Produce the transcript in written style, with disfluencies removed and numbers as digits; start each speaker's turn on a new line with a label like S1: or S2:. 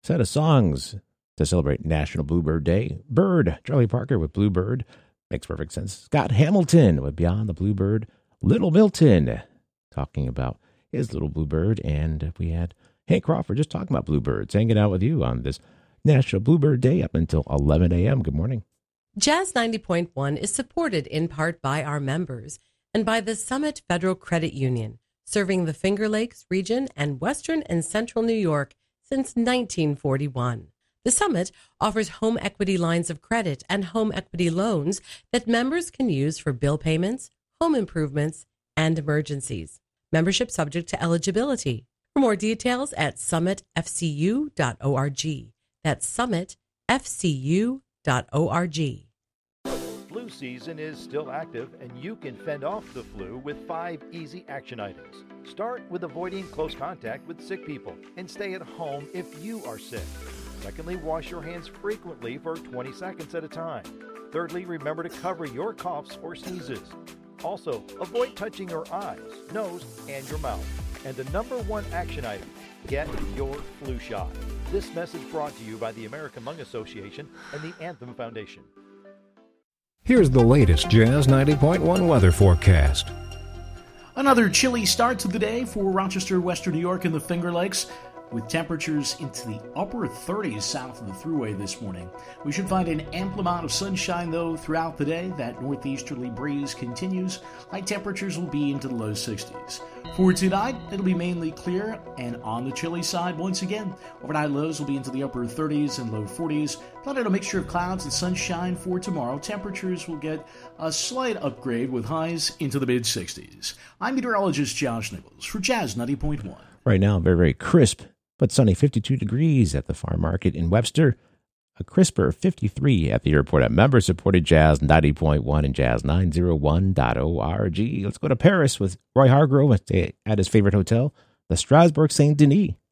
S1: set of songs to celebrate National Bluebird Day. Bird, Charlie Parker with Bluebird. Makes perfect sense. Scott Hamilton with Beyond the Bluebird. Little Milton talking about his little bluebird. And we had Hank Crawford just talking about bluebirds, hanging out with you on this National Bluebird Day up until 11 a.m. Good morning.
S2: Jazz 90.1 is supported in part by our members and by the Summit Federal Credit Union, serving the Finger Lakes region and Western and Central New York since 1941. The Summit offers home equity lines of credit and home equity loans that members can use for bill payments, home improvements, and emergencies. Membership subject to eligibility. For more details at summitfcu.org. That's summitfcu.org.
S3: Flu season is still active, and you can fend off the flu with 5 easy action items. Start with avoiding close contact with sick people and stay at home if you are sick. Secondly, wash your hands frequently for 20 seconds at a time. Thirdly, remember to cover your coughs or sneezes. Also, avoid touching your eyes, nose, and your mouth. And the number 1 action item, get your flu shot. This message brought to you by the American Lung Association and the Anthem Foundation.
S4: Here's the latest Jazz 90.1 weather forecast.
S5: Another chilly start to the day for Rochester, Western New York, and the Finger Lakes, with temperatures into the upper 30s south of the Thruway this morning. We should find an ample amount of sunshine, though, throughout the day. That northeasterly breeze continues. High temperatures will be into the low 60s. For tonight, it'll be mainly clear and on the chilly side once again. Overnight lows will be into the upper 30s and low 40s. Plenty of a mixture of clouds and sunshine for tomorrow. Temperatures will get a slight upgrade with highs into the mid-60s. I'm meteorologist Josh Nichols for Jazz 90.1.
S1: Right now, very, very crisp but sunny 52 degrees at the farm market in Webster. A crisper 53 at the airport at member-supported Jazz 90.1 and jazz901.org. Let's go to Paris with Roy Hargrove at his favorite hotel, the Strasbourg Saint-Denis.